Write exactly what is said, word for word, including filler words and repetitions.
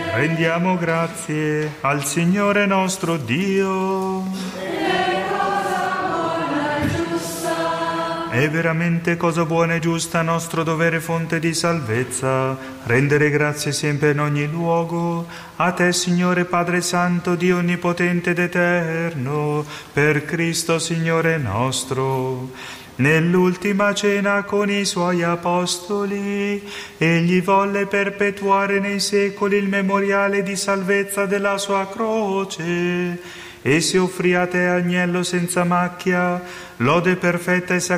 Rendiamo grazie al Signore nostro Dio. È veramente cosa buona e giusta, nostro dovere, fonte di salvezza, rendere grazie sempre in ogni luogo a Te, Signore Padre Santo, Dio onnipotente ed eterno, per Cristo Signore nostro. Nell'ultima cena con i Suoi Apostoli, Egli volle perpetuare nei secoli il memoriale di salvezza della Sua croce, e si offrì a Te, agnello senza macchia, lode perfetta e sacrata